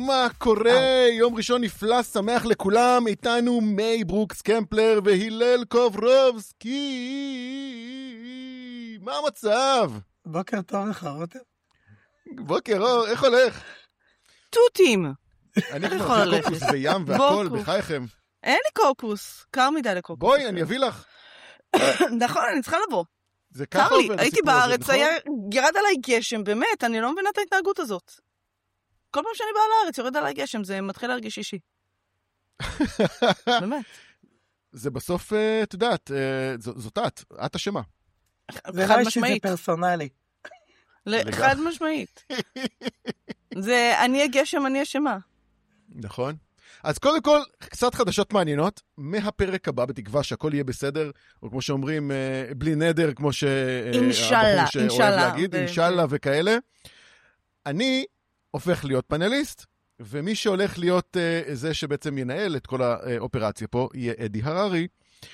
מה קורה? יום ראשון נפלא, שמח לכולם. איתנו מי ברוקס קמפלר והילל קוברובסקי. מה המצב? בוקר טוב לך, רותם. בוקר אור, איך הולך? תותים. אני כבר עושה קוקוס וים והכל, בחייכם. אין לי קוקוס, קר מדי לקוקוס. בואי, אני אביא לך. נכון, אני צריכה לבוא. זה ככה עובר. הייתי בארץ, ירד עליי גשם, באמת, אני לא מבינה את ההתנהגות הזאת. כל פעם שאני באה לארץ, יורד עליי גשם, זה מתחיל להרגיש אישי. באמת. זה בסוף, את יודעת, זאת את אשמה. חד משמעית. זה פרסונלי. חד משמעית. זה אני הגשם, אני אשמה. נכון. אז קודם כל, קצת חדשות מעניינות, מהפרק הבא, בתקווה שהכל יהיה בסדר, או כמו שאומרים, בלי נדר, כמו אינשאללה, שאוהב להגיד, אינשאללה וכאלה. אני הופך להיות פאנליסט, ומי שהולך להיות זה שבעצם ינהל את כל האופרציה פה, יהיה אדי הררי,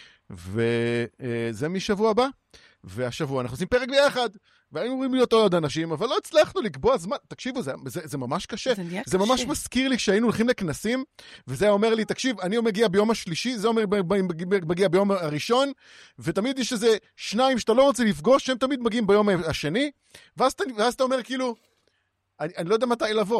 וזה משבוע הבא, והשבוע אנחנו עושים פרק ביחד, והיינו אומרים להיות עוד אנשים, אבל לא הצלחנו לקבוע זמן. תקשיבו, זה ממש קשה. זה ממש מזכיר לי כשהיינו הולכים לכנסים, וזה אומר לי, תקשיב, אני מגיע ביום השלישי, זה אומר מגיע ביום הראשון, ותמיד יש איזה שניים שאתה לא רוצה לפגוש, שהם תמיד מגיעים ביום השני, ואז אתה אומר כאילו, אני לא יודע מתי לבוא.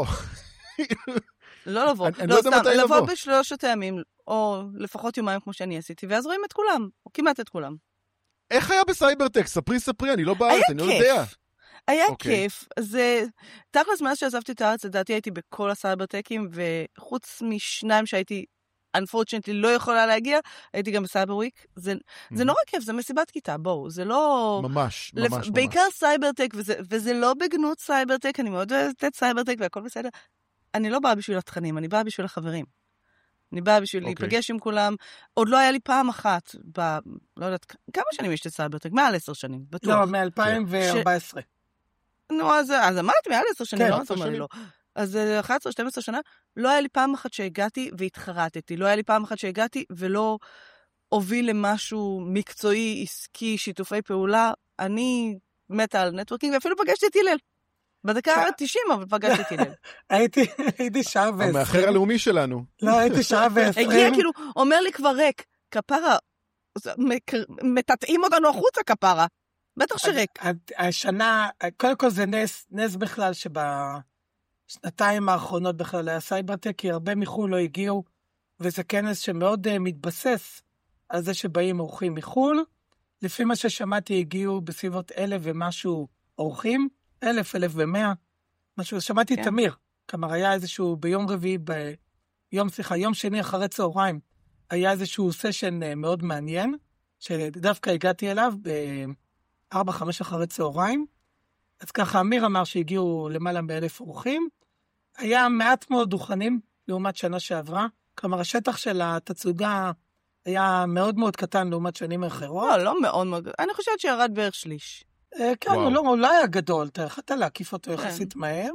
לא לבוא. לא סתם, לבוא בשלושת הימים, או לפחות יומיים כמו שאני עשיתי, ואז רואים את כולם, או כמעט את כולם. איך היה בסייברטק? ספרי, אני לא בארץ, אני לא יודע. היה כיף. זה, תכלס מאז שעזבתי את הארץ, לדעתי הייתי בכל הסייברטקים, וחוץ משניים שהייתי, unfortunately, לא יכולה להגיע, הייתי גם בסייברוויק. זה נורא כיף, זה מסיבת כיתה, בואו, זה לא... ממש. בעיקר סייברטק, וזה לא בגנות סייברטק, אני מאוד אוהבת את סייברטק והכל בסדר. אני לא באה בשביל התכנים, אני באה בשביל החברים. אני באה בשביל להיפגש עם כולם. עוד לא היה לי פעם אחת, לא יודעת, כמה שנים יש את סייברטק? מעל 10 שנים, בטוח. לא, מ-2014. נו, אז אמרתי, מעל 10 שנים, לא אומר לי לא. אז 11-12 שנה, לא היה לי פעם אחת שהגעתי והתחרטתי. לא היה לי פעם אחת שהגעתי ולא הוביל למשהו מקצועי, עסקי, שיתופי פעולה. אני מתה על נטוורקינג, ואפילו פגשתי את הלל. בדקה 90, אבל פגשתי את הלל. הייתי שעה ו-20. המאחר הלאומי שלנו. לא, הייתי שעה ו-20. הגיע כאילו, אומר לי כבר ריק, כפרה, מטטעים אותנו החוצה כפרה. בטח שריק. השנה, קודם כל זה נס בכלל שבשנתיים האחרונות בכלל היה סייברטק, כי הרבה מחול לא הגיעו, וזה כנס שמאוד מתבסס על זה שבאים אורחים מחול. לפי מה ששמעתי, הגיעו בסביבות 1,000 ומשהו אורחים, 1,100, משהו, שמעתי את אמיר, כלומר היה איזשהו ביום רביעי, יום שני אחרי צהריים, היה איזשהו סשן מאוד מעניין, שדווקא הגעתי אליו ב-4-5 אחרי צהריים, אז ככה אמיר אמר שהגיעו למעלה מ1,000 אורחים, היה מעט מאוד דוכנים לעומת שנה שעברה, כלומר השטח של התצוגה היה מאוד מאוד קטן לעומת שנים אחרות. לא מאוד מאוד, אני חושבת שירד בערך שליש. כן, הוא לא היה גדול, אתה יכולת להקיף אותו יחסית מהר.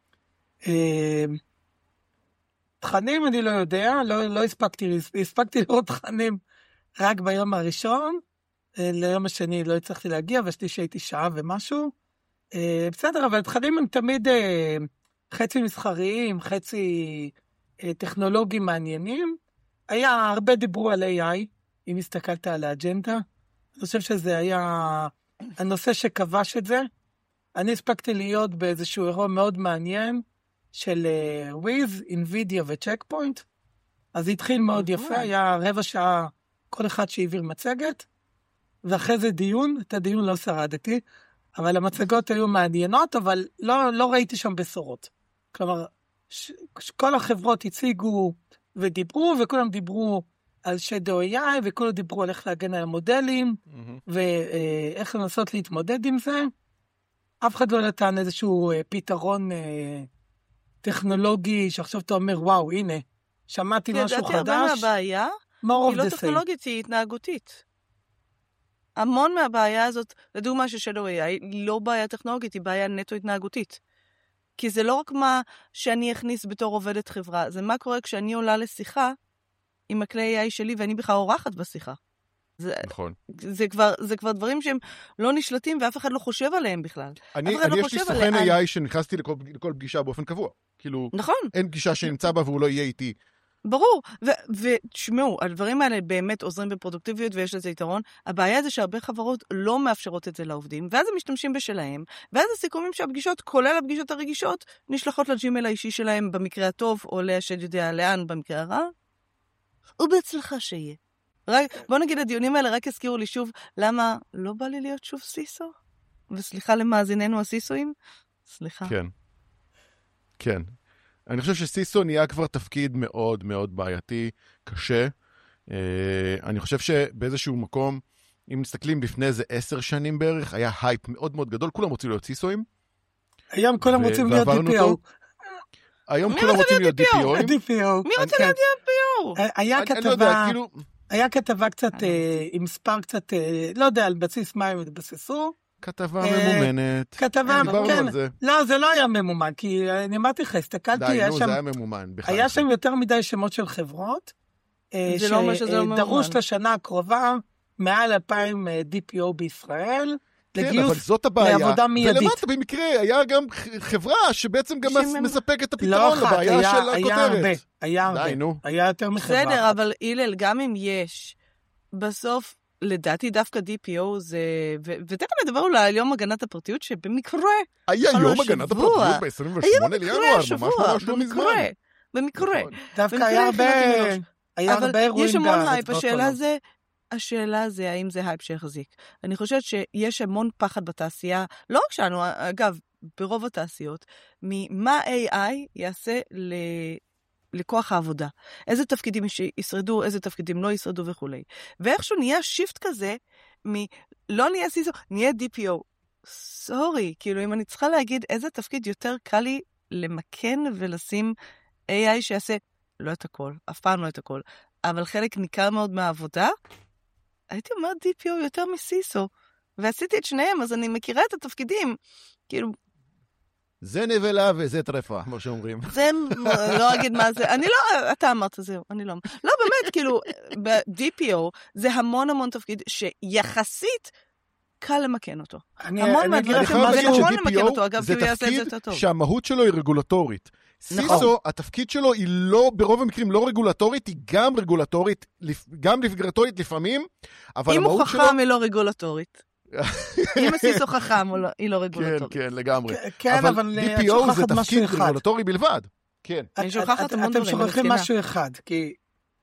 תכנים אני לא יודע, לא הספקתי לראות תכנים רק ביום הראשון, ליום השני לא הצלחתי להגיע, והשלישי הייתי שעה ומשהו. בסדר, אבל תכנים הם תמיד חצי מסחריים, חצי טכנולוגיים מעניינים. היה הרבה דיברו על AI, אם הסתכלת על האג'נדה. אני חושב שזה היה... הנושא שכבש את זה, אני הספקתי להיות באיזשהו אירוע מאוד מעניין של וויז, אינווידיה וצ'ק פוינט, אז זה התחיל מאוד יפה, היה רבע שעה כל אחד שהעביר מצגת, ואחרי זה דיון, את הדיון לא שרדתי, אבל המצגות היו מעניינות, אבל לא ראיתי שם בשורות. כלומר, כל החברות הציגו ודיברו, וכולם דיברו על Shadow AI, וכולם דיברו על איך להגן על המודלים, ואיך לנסות להתמודד עם זה. אף אחד לא נתן איזשהו פתרון טכנולוגי, שעכשיו אתה אומר, וואו, הנה, שמעתי משהו חדש. הרבה מהבעיה, היא לא טכנולוגית, היא התנהגותית. המון מהבעיה הזאת, לדוגמה ש-Shadow AI, היא לא בעיה טכנולוגית, היא בעיה נטו התנהגותית. כי זה לא רק מה שאני אכניס בתור עובדת חברה, זה מה קורה כשאני עולה לשיחה, עם הכלי AI שלי, ואני בכלל אורחת בשיחה. נכון. זה כבר דברים שהם לא נשלטים, ואף אחד לא חושב עליהם בכלל. אני יש לי סוכן AI שנכנסתי לכל פגישה באופן קבוע. כאילו, נכון. אין פגישה שנמצא בה והוא לא יהיה איתי. ברור, ותשמעו, הדברים האלה באמת עוזרים בפרודוקטיביות ויש לזה יתרון. הבעיה זה שהרבה חברות לא מאפשרות את זה לעובדים, ואז הם משתמשים בשלהם, ואז הסיכומים שהפגישות, כולל הפגישות הרגישות, נשלחות לג'ימייל האישי שלהם במקרה הטוב, או לשד יודע לאן במקרה הרע, ובהצלחה שיהיה. בוא נגיד, הדיונים האלה רק הזכירו לי שוב, למה לא בא לי להיות שוב סיסו? וסליחה למאזיננו הסיסואים? סליחה. כן. כן. אני חושב שסיסו נהיה כבר תפקיד מאוד מאוד בעייתי, קשה. אני חושב שבאיזשהו מקום, אם מסתכלים לפני איזה 10 שנים בערך, היה הייפ מאוד מאוד גדול, כולם רוצים להיות סיסואים. היום כולם רוצים להיות DPO. היום כולם רוצים להיות DPO. מי רוצה להיות DPO? היה כתבה קצת, עם מספר קצת, לא יודע, על בסיס מה הם התבססו. כתבה ממומנת. כתבה, כן. לא, זה לא היה ממומן, כי אני אמרתי לך, הסתכלתי, די, נו, זה היה ממומן. היה שם יותר מדי שמות של חברות, שדרוש לשנה הקרובה, מעל 2,000 DPO בישראל, לגיוס לעבודה מיידית. ולמטה במקרה, היה גם חברה שבעצם גם מספק את הפתרון לבעיה של הכותרת. היה הרבה, היה יותר מחברה. בסדר, אבל אילל, גם אם יש, בסוף, לדעתי דווקא DPO זה, ותכף נדבר אולי על יום הגנת הפרטיות שבמקרה, היה יום הגנת הפרטיות ב-28 לינואר, ממש לא מזמן. במקרה. דווקא היה הרבה אירועים. יש המון הייפ, השאלה זה האם זה הייפ שיחזיק. אני חושבת שיש המון פחד בתעשייה, לא רק שלנו, אגב, ברוב התעשיות, ממה AI יעשה לכוח העבודה. איזה תפקידים ישרדו, איזה תפקידים לא ישרדו וכו'. ואיכשהו נהיה שיפט כזה, לא נהיה סיסו, נהיה DPO. סורי, כאילו אם אני צריכה להגיד איזה תפקיד יותר קל לי למקן ולשים AI שיעשה, לא את הכל, אף פעם לא את הכל, אבל חלק ניכר מאוד מהעבודה, הייתי אומר DPO יותר מסיסו, ועשיתי את שניהם, אז אני מכירה את התפקידים, כאילו, זה נבלה וזה טרפה, כמו שאומרים. זה, לא אגיד מה זה, אני לא, אתה אמרת זהו, אני לא. לא, באמת, כאילו, ב-DPO זה המון המון תפקיד שיחסית קל למקן אותו. המון מהדברים זה נכון למקן אותו, אגב, כי הוא יעשה את זה יותר טוב. שהמהות שלו היא רגולטורית. סיסו, התפקיד שלו היא לא, ברוב המקרים לא רגולטורית, היא גם רגולטורית, גם רגולטורית לפעמים, אבל המהות שלו... אם הוא חכם היא לא רגולטורית. אם הסיסו חכם, היא לא רגולטורית. כן, כן, לגמרי. כן, אבל DPO זה תפקיד רגולטורי בלבד. כן. אתם שוכחים משהו אחד, כי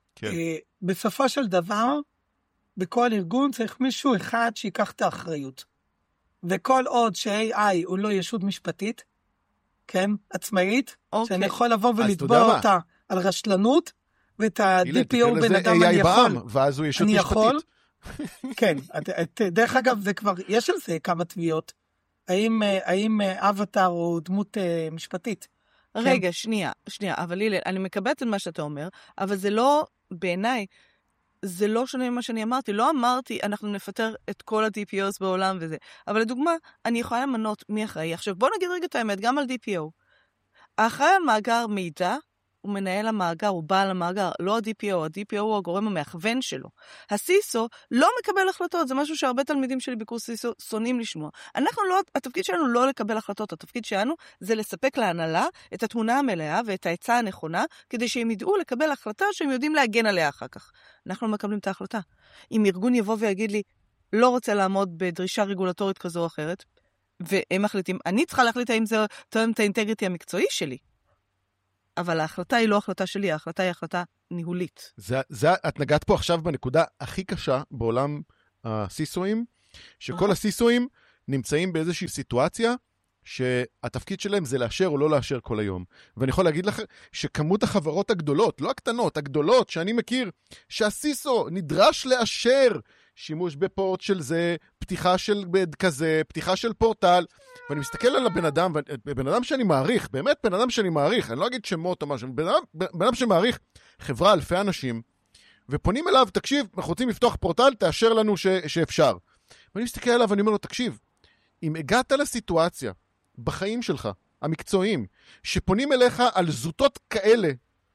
בסופו של דבר, בכל ארגון צריך מישהו אחד שיקח את האחריות. וכל עוד ש-AI הוא לא ישות משפטית, כן, עצמאית, שאני יכול לבוא ולתבוע אותה על רשלנות, ואת ה-DPO בן אדם אני יכול. ואז הוא ישות משפטית. כן, דרך אגב, זה כבר, יש על זה כמה תביעות. האם אבטר הוא דמות משפטית? רגע, שנייה, אבל לילה, אני מקבלת את מה שאתה אומר, אבל זה לא, בעיניי, זה לא שונה ממה שאני אמרתי. לא אמרתי, אנחנו נפטר את כל ה-DPOs בעולם וזה. אבל לדוגמה, אני יכולה למנות מי אחראי. עכשיו, בוא נגיד רגע את האמת, גם על DPO. האחראי על מאגר מידע, הוא מנהל המאגר, הוא בעל המאגר, לא ה-DPO. ה-DPO הוא הגורם המאכוון שלו. הסיסו לא מקבל החלטות, זה משהו שהרבה תלמידים שלי בקורס סיסו שונאים לשמוע. התפקיד שלנו לא לקבל החלטות, התפקיד שלנו זה לספק להנהלה את התמונה המלאה ואת ההצעה הנכונה, כדי שהם ידעו לקבל החלטה שהם יודעים להגן עליה אחר כך. אנחנו מקבלים את ההחלטה. אם ארגון יבוא ויגיד לי, לא רוצה לעמוד בדרישה רגולטורית כזו או אחרת, והם מחליטים, אני צריכה להחליט האם זה תואם את האינטגריטי המקצועי שלי. אבל ההחלטה היא לא החלטה שלי, ההחלטה היא החלטה ניהולית. את נגעת פה עכשיו בנקודה הכי קשה בעולם הסיסואים, שכל הסיסואים נמצאים באיזושהי סיטואציה, שהתפקיד שלהם זה לאשר או לא לאשר כל היום. ואני יכול להגיד לך שכמות החברות הגדולות, לא הקטנות, הגדולות שאני מכיר, שהסיסו נדרש לאשר שימוש בפורט של זה, פתיחה של כזה, פתיחה של פורטל, ואני מסתכל על הבן אדם, בן אדם שאני מעריך, באמת בן אדם שאני מעריך, אני לא אגיד שמות או משהו, בן אדם שמעריך חברה אלפי אנשים, ופונים אליו, תקשיב, אנחנו רוצים לפתוח פורטל, תאשר לנו שאפשר. ואני מסתכל עליו ואני אומר לו, תקשיב, אם הגעת לסיטואציה, בחיים שלך, המקצועיים, שפונים אליך על זוטות כאלה,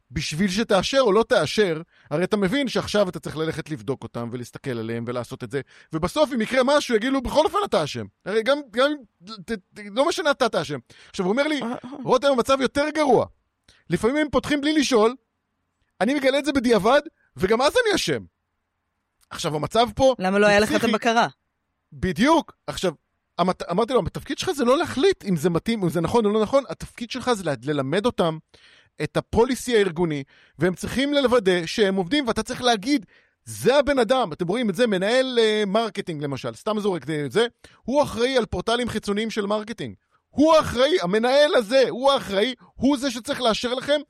בשביל שתאשר או לא תאשר, הרי אתה מבין שעכשיו אתה צריך ללכת לבדוק אותם ולהסתכל עליהם ולעשות את זה, ובסוף אם יקרה משהו, יגידו, בכל אופן אתה אשם. הרי גם לא משנה אתה אשם. עכשיו הוא אומר לי, רותם, המצב יותר גרוע. לפעמים הם פותחים בלי לשאול, אני מגלה את זה בדיעבד, וגם אז אני אשם. עכשיו המצב פה... למה לא היה לך את הבקרה? בדיוק. עכשיו, אמרתי לו, התפקיד שלך זה לא להחליט אם זה מתאים, אם זה נכון או לא נכון, התפקיד שלך זה ללמד אותם את הפוליסי הארגוני, והם צריכים לוודא שהם עובדים, ואתה צריך להגיד, זה הבן אדם, אתם רואים את זה, מנהל מרקטינג למשל, סתם זורק את זה, הוא אחראי על פורטלים חיצוניים של מרקטינג. הוא האחראי, המנהל הזה, הוא האחראי, הוא זה שצריך לאשר לכם,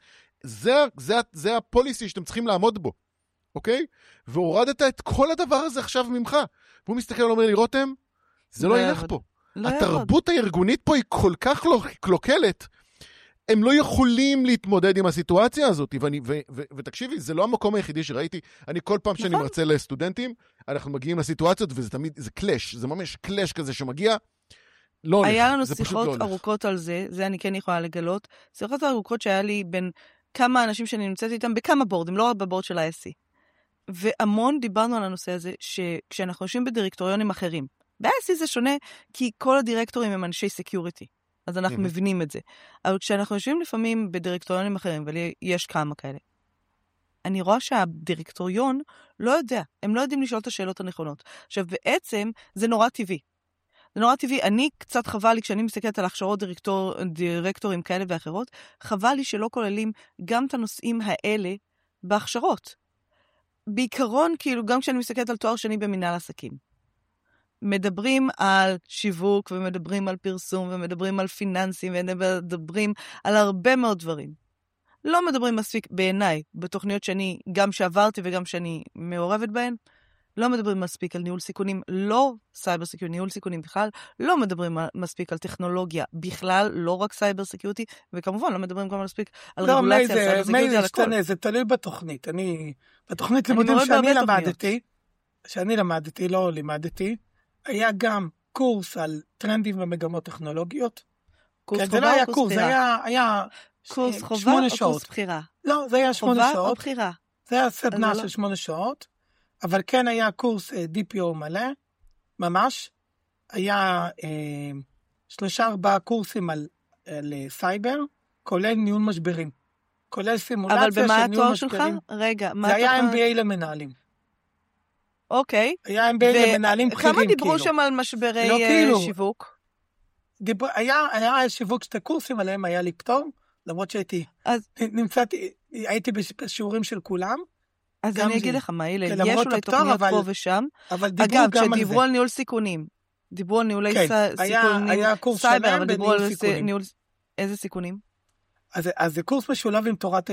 זה הפוליסי שאתם צריכים לעמוד בו, אוקיי? והורדת את כל הדבר הזה עכשיו ממך. והוא מסתכל ואומר לי, רותם, זה לא ילך פה. התרבות הארגונית פה היא כל כך קלוקלת, הם לא יכולים להתמודד עם הסיטואציה הזאת, ותקשיבי, זה לא המקום היחידי שראיתי, אני כל פעם שאני מרצה לסטודנטים, אנחנו מגיעים לסיטואציות, וזה תמיד, זה קלאש, זה ממש קלאש כזה שמגיע, לא הולך, היה לנו שיחות ארוכות על זה, זה אני כן יכולה לגלות, שיחות ארוכות שהיה לי בין כמה אנשים שאני נמצאת איתם, בכמה בורדים, לא רק בבורד של ה-SC, והמון דיברנו על הנושא הזה, שכשאנחנו יושבים בדירקטוריונים אחרים, ב-SC זה שונה, כי כל הדירקטורים הם אנשי סקיוריטי, אז אנחנו מבינים את זה. אבל כשאנחנו יושבים לפעמים בדירקטוריונים אחרים, ויש כמה כאלה, אני רואה שהדירקטוריון לא יודע, הם לא יודעים לשאול את השאלות הנכונות. עכשיו, בעצם זה נורא טבעי. זה נורא טבעי. אני קצת חבל לי, כשאני מסתכלת על הכשרות דירקטורים כאלה ואחרות, חבל לי שלא כוללים גם את הנושאים האלה בהכשרות. בעיקרון, כאילו, גם כשאני מסתכלת על תואר שני במנהל עסקים. מדברים על שיווק, ומדברים על פרסום, ומדברים על פיננסים, ומדברים על הרבה מאוד דברים. לא מדברים מספיק בעיניי, בתוכניות שאני גם שעברתי וגם שאני מעורבת בהן, לא מדברים מספיק על ניהול סיכונים, לא סייבר סקיוריטי, ניהול סיכונים בכלל, לא מדברים מספיק על טכנולוגיה בכלל, לא רק סייבר סקיוריטי, וכמובן לא מדברים גם מספיק על רגולציה, על סייבר סקיוריטי, על הכל. זה תלוי בתוכנית. בתוכנית לימודים שאני למדתי, לא לימדתי, היה גם קורס על טרנדים ומגמות טכנולוגיות. קורס חובה או קורס בחירה? היה קורס חובה או קורס בחירה? לא, זה היה 8 שעות. חובה או בחירה? זה היה סדנה של 8 שעות, אבל כן היה קורס DPO מלא, ממש. היה 3-4 קורסים על סייבר, כולל ניהול משברים. כולל סימולציה של ניהול משברים. אבל במה התואר שלך? רגע, זה היה MBA למנהלים. אוקיי. היה MBA למנהלים בכירים, כמה דיברו שם על משברי שיווק? היה שיווק שתי קורסים, עליהם היה לי פטור, למרות שהייתי, הייתי בשיעורים של כולם. אז אני אגיד לך מה, יש אולי תוכניות פה ושם. אגב, כשדיברו על ניהול סיכונים, דיברו על ניהולי סיכונים, סייבר, אבל דיברו על ניהול, איזה סיכונים? אז זה קורס משולב עם תורת,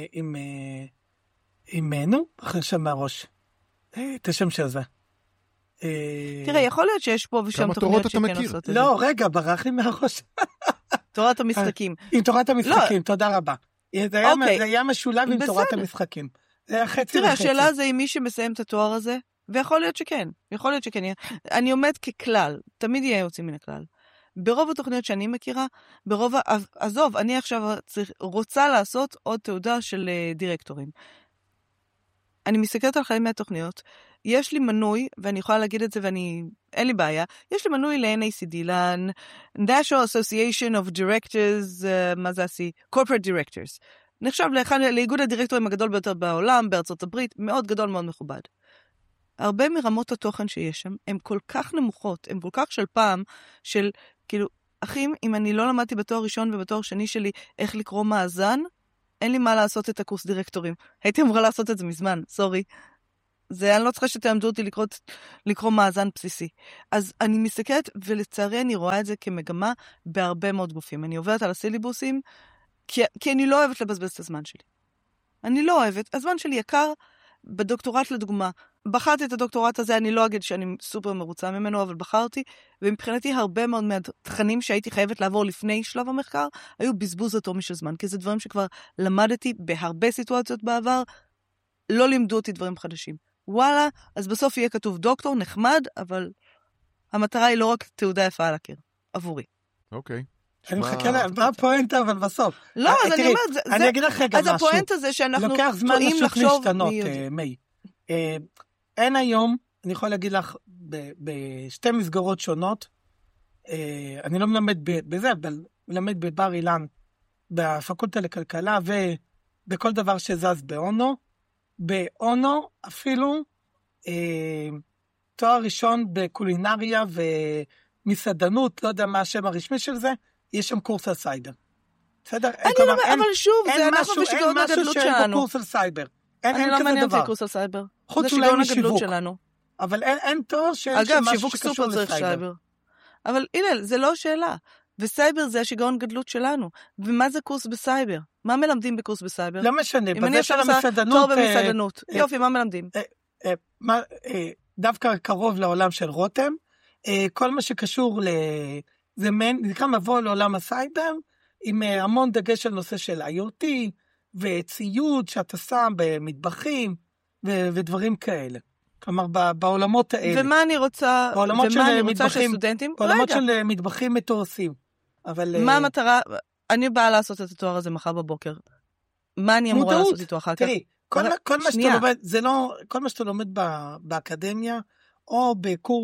נו, אחרי שם מהראש. את השם של זה. תראה, יכול להיות שיש פה ושם תוכניות שכן עושות את זה. לא, רגע, ברח לי מהראש. תורת המשחקים. עם תורת המשחקים, תודה רבה. זה היה משולב עם תורת המשחקים. תראה, השאלה זה אם מי שמסיים את התואר הזה, ויכול להיות שכן, יכול להיות שכן. אני עומד ככלל, תמיד יהיה יוצאים מן הכלל. ברוב התוכניות שאני מכירה, עזוב, אני עכשיו רוצה לעשות עוד תעודה של דירקטורים. אני מסתכלת על חלק מהתוכניות, יש לי מנוי, ואני יכולה להגיד את זה אין לי בעיה, יש לי מנוי ל-NACD, ל-National Association of Directors, מה זה עשי? Corporate Directors. נחשב לאיגוד הדירקטורים הגדול ביותר בעולם, בארצות הברית, מאוד גדול, מאוד מכובד. הרבה מרמות התוכן שיש שם, הן כל כך נמוכות, הן כל כך של פעם, של כאילו, אחים, אם אני לא למדתי בתואר ראשון ובתואר שני שלי, איך לקרוא מאזן, אין לי מה לעשות את הקורס דירקטורים. הייתי אמורה לעשות את זה מזמן, סורי. אני לא צריכה שתעמדו אותי לקרוא מאזן בסיסי. אז אני מסתכלת, ולצערי אני רואה את זה כמגמה בהרבה מאוד גופים. אני עוברת על הסילבוסים, כי אני לא אוהבת לבזבז את הזמן שלי. אני לא אוהבת. הזמן שלי יקר בדוקטורט לדוגמה. בחרתי את הדוקטורט הזה, אני לא אגיד שאני סופר מרוצה ממנו, אבל בחרתי, ומבחינתי הרבה מאוד מהתכנים שהייתי חייבת לעבור לפני שלב המחקר, היו בזבוז אטומי של זמן, כי זה דברים שכבר למדתי בהרבה סיטואציות בעבר, לא לימדו אותי דברים חדשים. וואלה, אז בסוף יהיה כתוב דוקטור, נחמד, אבל המטרה היא לא רק תעודה יפה על הקיר, עבורי. אוקיי. אני מחכה מה הפואנטה, אבל בסוף. לא, אז אני אומרת, אני אגיד לך רגע משהו. אז הפואנטה זה שאנחנו טועים לחשוב מי. אין היום, אני יכול להגיד לך, בשתי מסגרות שונות, אני לא מלמד בזה, אבל מלמד בבר אילן, בפקולטה לכלכלה, ובכל דבר שזז באונו. באונו אפילו תואר ראשון בקולינריה ומסעדנות, לא יודע מה השם הרשמי של זה, יש שם קורס על סייבר. בסדר? אני לא, אבל שוב, זה אנחנו ושגעון הגדלות שלנו. אין משהו שאין בו קורס על סייבר. אני לא מעניין אותי קורס על סייבר. חוץ אולי משיווק. אבל אין תואר שאין משהו שקשור לסייבר. אבל הנה, זה לא שאלה. וסייבר זה השגעון גדלות שלנו. ומה זה קורס בסייבר? מה מלמדים בקורס בסייבר? לא משנה. אם אני עכשיו עושה תואר במסעדנות. יופי, מה מלמדים? דווקא קרוב לעולם של רותם. כל מה שקשור זה נקרא מבוא לעולם הסייבר, עם המון דגש על נושא של IoT, וציוד שאתה שם במטבחים, ודברים כאלה. כלומר, בעולמות האלה. ומה אני רוצה שסטודנטים? בעולמות של מטבחים מתורסים. מה המטרה? אני באה לעשות את התואר הזה מחר בבוקר. מה אני אמורה לעשות איתו אחר כך? תראי, כל מה שאתה לומד באקדמיה, או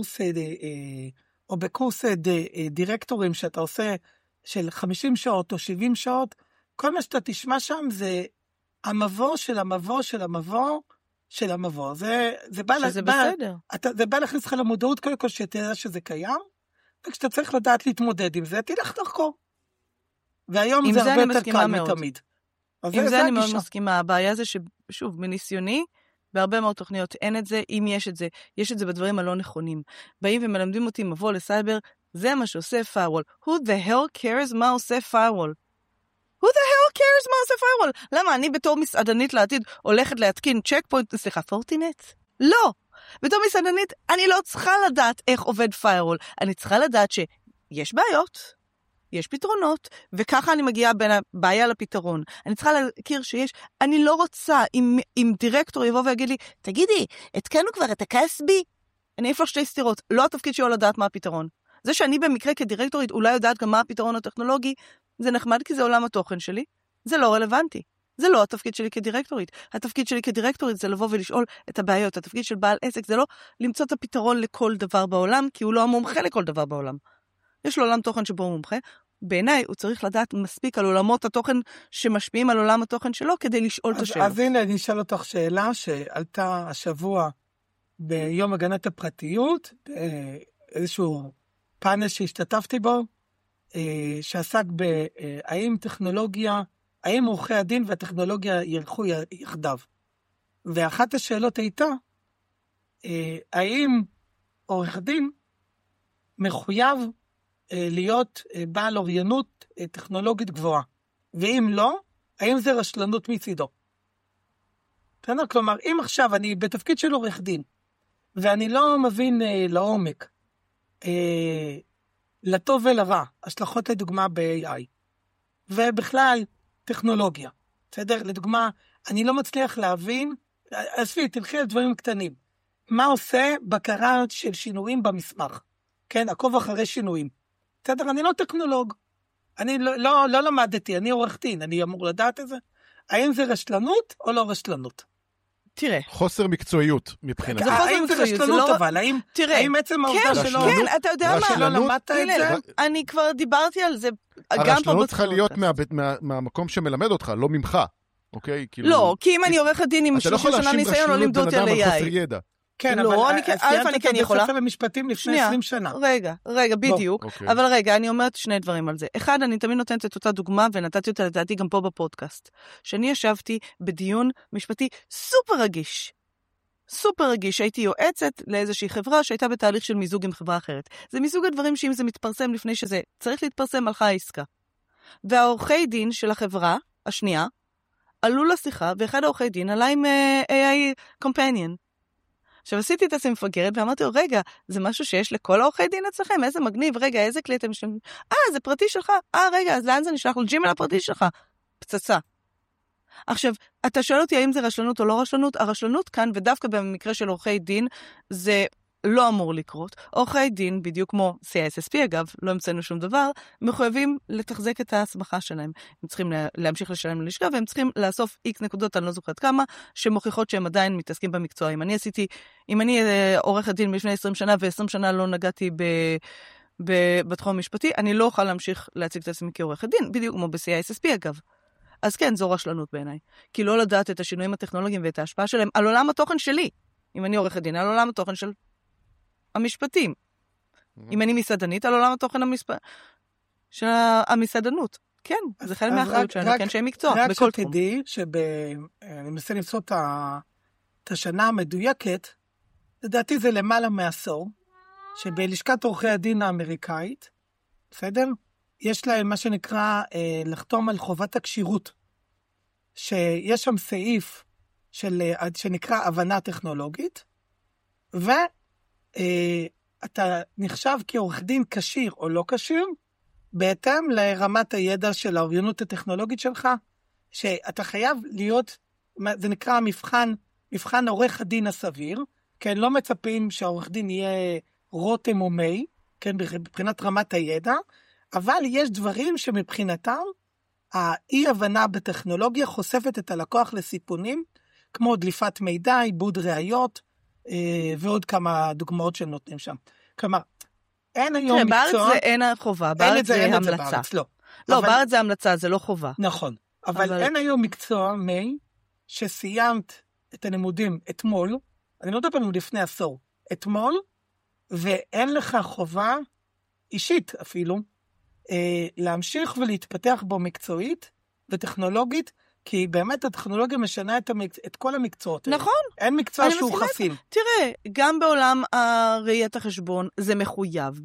בקורס דירקטורים שאתה עושה של 50 שעות או 70 שעות, כל מה שאתה תשמע שם זה המבוא של המבוא של המבוא של המבוא. זה בא להכניס לך למודעות קודם כל שתדע שזה קיים, וכשאתה צריך לדעת להתמודד עם זה, תלך לחקור. והיום זה הרבה יותר קל מתמיד. עם זה אני מאוד מסכימה. הבעיה זה ששוב, מניסיוני, בהרבה מאוד תוכניות אין את זה, אם יש את זה, יש את זה בדברים הלא נכונים. באים ומלמדים אותי מבוא לסייבר, זה מה שעושה firewall. Who the hell cares מה עושה firewall? Who the hell cares מה עושה firewall? למה אני בתור מסעדנית לעתיד הולכת להתקין צ'קפוינט, סליחה, פורטינט? לא! בתור מסעדנית אני לא צריכה לדעת איך עובד firewall. אני צריכה לדעת שיש בעיות, יש פתרונות, וככה אני מגיעה בין הבעיה לפתרון. אני צריכה להכיר שיש, אני לא רוצה, אם דירקטור יבוא ויגיד לי, תגידי, התקנו כבר את הקסבי? אני אפילו שתי סתירות, לא התפקיד שלו לדעת מה הפתרון. זה שאני במקרה כדירקטורית אולי יודעת גם מה הפתרון הטכנולוגי, זה נחמד כי זה עולם התוכן שלי, זה לא רלוונטי. זה לא התפקיד שלי כדירקטורית. התפקיד שלי כדירקטורית זה לבוא ולשאול את הבעיות. התפקיד של בעל עסק זה לא למצוא את הפתרון לכל דבר בעולם, כי הוא לא המומחה לכל דבר בעולם. יש לו עולם תוכן שבו הוא מומחה. בעיניי הוא צריך לדעת מספיק על עולמות התוכן שמשפיעים על עולם התוכן שלו כדי לשאול את השאלות. אז הנה אני אשאל אותך שאלה שעלתה השבוע ביום הגנת הפרטיות, איזשהו פאנל שהשתתפתי בו, שעסק בהאם טכנולוגיה, האם עורכי הדין והטכנולוגיה ילכו יחדיו. ואחת השאלות הייתה, האם עורך דין מחויב להיות בעל אוריינות טכנולוגית גבוהה? ואם לא, האם זה רשלנות מצידו? כלומר, אם עכשיו אני בתפקיד של עורך דין, ואני לא מבין לעומק, לטוב ולרע, השלכות לדוגמה ב-AI, ובכלל טכנולוגיה, בסדר? לדוגמה, אני לא מצליח להבין, עזבי, תלכי על דברים קטנים, מה עושה בקרה של שינויים במסמך? כן, עקוב אחרי שינויים. בסדר, אני לא טכנולוג, אני לא למדתי, אני עורך דין, אני אמור לדעת את זה. האם זה רשלנות או לא רשלנות? תראה. חוסר מקצועיות מבחינת. זה חוסר מקצועיות, זה לא... אבל האם עצם העובדה שלא... כן, אתה יודע מה? שלא למדת את זה? אני כבר דיברתי על זה גם פה בפודקאסט. הרשלנות צריכה להיות מהמקום שמלמד אותך, לא ממך. אוקיי? לא, כי אם אני עורכת דין עם 30 שנה ניסיון, לא לימדו אותי על AI. כן, אבל אני כן יכולה. ספר למשפטים לפני 20 שנה. רגע, בדיוק. אבל רגע, אני אומרת שני דברים על זה. אחד, אני תמיד נותנת את אותה דוגמה, ונתתי אותה לדעתי גם פה בפודקאסט. שאני ישבתי בדיון משפטי סופר רגיש. הייתי יועצת לאיזושהי חברה שהייתה בתהליך של מיזוג עם חברה אחרת. זה מיזוג הדברים שאם זה מתפרסם לפני שזה צריך להתפרסם, הלכה העסקה. והעורכי דין של החברה השנייה עלו לשיחה, ואחד העורכי דין עלה עם AI Companion. עכשיו עשיתי את עצמי מפגרת ואמרתי לו, רגע, זה משהו שיש לכל העורכי דין אצלכם, איזה מגניב, רגע, איזה כלי אתם משתמשים? זה פרטי שלך, רגע, אז לאן זה נשלח? לג'ימייל הפרטי שלך, פצצה. עכשיו, אתה שואל אותי האם זה רשלנות או לא רשלנות? הרשלנות כאן, ודווקא במקרה של עורכי דין, זה לא אמור לקרות. עורכי דין, בדיוק כמו CISSP אגב, לא המצאנו שום דבר, מחויבים לתחזק את ההסמכה שלהם. הם צריכים להמשיך לשלם ללשכה, והם צריכים לאסוף X נקודות, אני לא זוכרת כמה, שמוכיחות שהם עדיין מתעסקים במקצוע. אם אני עורכת דין לפני 20 שנה, ו20 שנה לא נגעתי בתחום המשפטי, אני לא אוכל להמשיך להציג את עצמי כעורכת דין, בדיוק כמו ב-CISSP אגב. אז כן, זו רשלנות בעיניי. כי לא לדעת את השינויים הטכנולוגיים ואת ההשפעה שלהם על עולם התוכן שלי. אם אני עורכת דין, על עולם התוכן של המשפטים. אם אני מסעדנית, על עולם התוכן של המסעדנות. כן, זה חלק מהאחריות שלנו, כן, שהם מקצוע, בכל תחום. רק שתדעי אני מנסה למצוא את השנה המדויקת, לדעתי זה למעלה מעשור, שבלשכת עורכי הדין האמריקאית, בסדר? יש להם מה שנקרא לחתום על חובת הקשירות, שיש שם סעיף שנקרא הבנה טכנולוגית, ואתה נחשב כעורך דין כשיר או לא כשיר, בהתאם לרמת הידע של האוריינות הטכנולוגית שלך, שאתה חייב להיות, זה נקרא מבחן עורך הדין הסביר, כן, לא מצפים שהעורך דין יהיה רותם או מי, כן, מבחינת רמת הידע, אבל יש דברים שמבחינתם, האי-הבנה בטכנולוגיה חושפת את הלקוח לסיפונים, כמו דליפת מידע, עיבוד ראיות, ועוד כמה דוגמאות שהם נותנים שם. כלומר, אין היום מקצוע... בארץ זה אין חובה, בארץ זה המלצה. לא, בארץ זה המלצה, זה לא חובה. נכון, אבל אין היום מקצוע, שסיימת את הלימודים אתמול, אני לא מדבר לפני עשור, אתמול, ואין לך חובה אישית אפילו, להמשיך ולהתפתח בו מקצועית וטכנולוגית, כי באמת הטכנולוגיה משנה את כל המקצועות. נכון. אין מקצוע שהוא חסין. תראה, גם בעולם ראיית החשבון זה מחויב.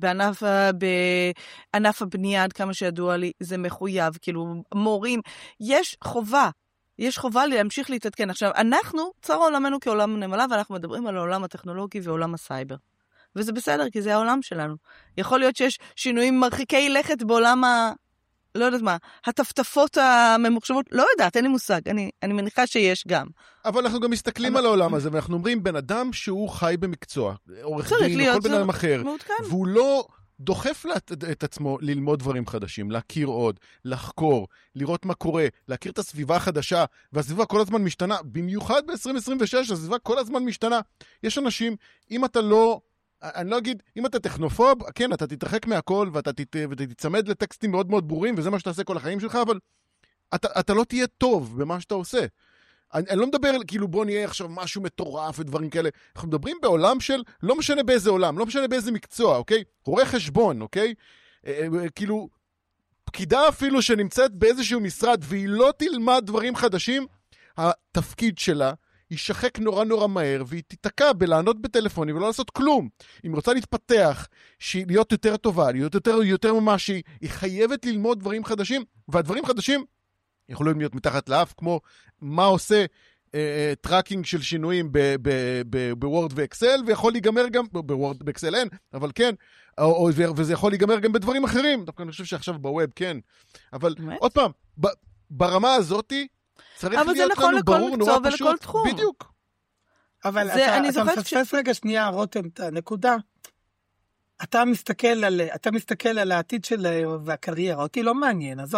בענף הבנייה, עד כמה שידוע לי, זה מחויב. כאילו, מורים, יש חובה להמשיך להתעדכן. עכשיו, אנחנו, צר עולמנו כעולם נמלה, ואנחנו מדברים על העולם הטכנולוגי ועולם הסייבר. וזה בסדר, כי זה העולם שלנו. יכול להיות שיש שינויים מרחיקי לכת בעולם לא יודעת מה, הטפטפות הממוחשבות, לא יודעת, אין לי מושג, אני מניחה שיש גם. אבל אנחנו גם מסתכלים על העולם הזה, ואנחנו אומרים, בן אדם שהוא חי במקצוע, עורך דין, או כל בן אדם אחר, והוא לא דוחף את עצמו ללמוד דברים חדשים, להכיר עוד, לחקור, לראות מה קורה, להכיר את הסביבה החדשה, והסביבה כל הזמן משתנה, במיוחד ב-2026, הסביבה כל הזמן משתנה. יש אנשים, אם אתה לא... אני לא אגיד, אם אתה טכנופוב, כן, אתה תתרחק מהכל, ואתה תצמד לטקסטים מאוד מאוד ברורים, וזה מה שאתה עושה כל החיים שלך, אבל אתה לא תהיה טוב במה שאתה עושה. אני לא מדבר, כאילו, בוא נהיה עכשיו משהו מטורף ודברים כאלה. אנחנו מדברים בעולם של, לא משנה באיזה עולם, לא משנה באיזה מקצוע, אוקיי? עורך חשבון, אוקיי? כאילו, פקידה אפילו שנמצאת באיזשהו משרד, והיא לא תלמד דברים חדשים, התפקיד שלה, היא שחק נורא נורא מהר, והיא תתקע בלענות בטלפונים ולא לעשות כלום. אם היא רוצה להתפתח, להיות יותר טובה, להיות יותר ממש, היא חייבת ללמוד דברים חדשים, והדברים חדשים יכולים להיות מתחת לאף, כמו מה עושה טראקינג של שינויים בוורד ואקסל, ויכול להיגמר גם, בוורד ואקסל אין, אבל כן, וזה יכול להיגמר גם בדברים אחרים, דווקא אני חושב שעכשיו בווב כן, אבל עוד פעם, ברמה הזאת, צריך להיות לנו ברור נורא פשוט, בדיוק. אבל אתה מפספס רגע שנייה, רותם, את הנקודה, אתה מסתכל על העתיד של והקריירה, אותי לא מעניין, אז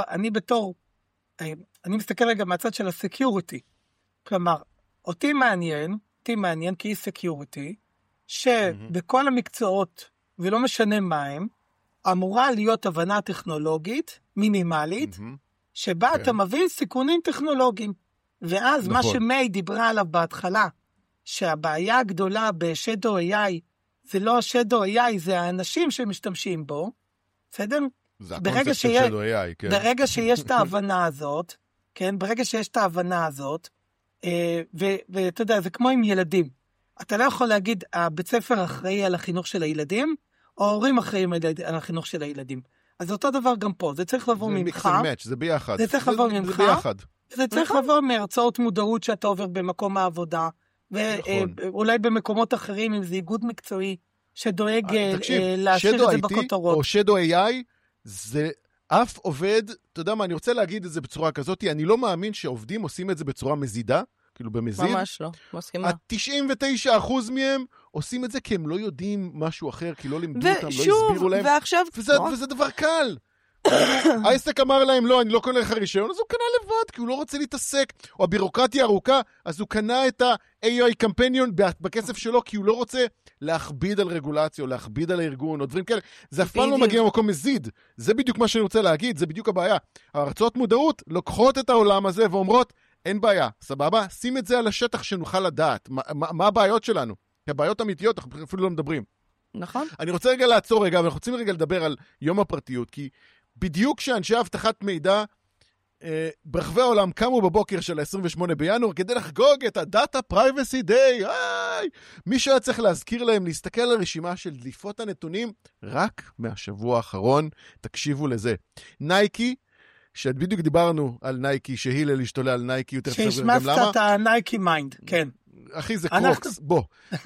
אני מסתכל רגע מהצד של הסקיוריטי, כלומר, אותי מעניין כי היא סקיוריטי, שבכל המקצועות, ולא משנה מה הם, אמורה להיות הבנה טכנולוגית, מינימלית, שבה אתה מבין סיכונים טכנולוגיים, ואז מה שמי דיברה עליו בהתחלה, שהבעיה הגדולה בשדו AI, זה לא השדו AI, זה האנשים שמשתמשים בו, בסדר? זה הקונספט של שדו AI, כן. ברגע שיש את ההבנה הזאת, כן, ואתה יודע, זה כמו עם ילדים. אתה לא יכול להגיד, הבית ספר אחראי על החינוך של הילדים, או ההורים אחראים על החינוך של הילדים. אז אותו דבר גם פה, זה צריך לבוא ממך. זה ביחד. זה צריך לבוא ממך. זה צריך לבוא מהרצאות מודעות שאתה עובר במקום העבודה, ואולי במקומות אחרים, אם זה איגוד מקצועי, שדואג להשאיר את זה בכותרות. או שדו AI, זה אף עובד, אתה יודע מה, אני רוצה להגיד את זה בצורה כזאת, אני לא מאמין שעובדים עושים את זה בצורה מזידה, כאילו במזיד. ממש לא, מסכימה. 99% מהם עושים את זה כי הם לא יודעים משהו אחר, כי לא לימדו אותם, לא הסבירו להם. ועכשיו... וזה דבר קל. העסק אמר להם, לא, אני לא קונה לך רישיון, אז הוא קנה לבד, כי הוא לא רוצה להתעסק. או הבירוקרטיה ארוכה, אז הוא קנה את ה-AI Companion בכסף שלו, כי הוא לא רוצה להכביד על רגולציה, או להכביד על הארגון, או דברים כאלה. זה אף פעם לא מגיע למקום מזיד. זה בדיוק מה שאני רוצה להגיד, זה בדיוק הבעיה. הארצות מודעות לוקחות את העולם הזה ואומרות, אין בעיה, סבבה? שים את זה על השטח שנוכל לדעת. מה הבעיות שלנו? הבעיות אמיתיות, אנחנו אפילו לא מדברים. נכון. אני רוצה רגע לעצור רגע, ואנחנו רוצים רגע לדבר על יום הפרטיות, כי בדיוק שאנשי אבטחת מידע ברחבי העולם קמו בבוקר של ה-28 בינואר כדי לחגוג את ה-Data Privacy Day. מי שהיה צריך להזכיר להם להסתכל על רשימה של דליפות הנתונים רק מהשבוע האחרון. תקשיבו לזה. נייקי, שבדיוק דיברנו על נייקי, שהילל השתולל על נייקי, יותר סביר גם למה. שהשמפת את הנייקי מיינד, כן. אחי, זה קרוקס, בוא.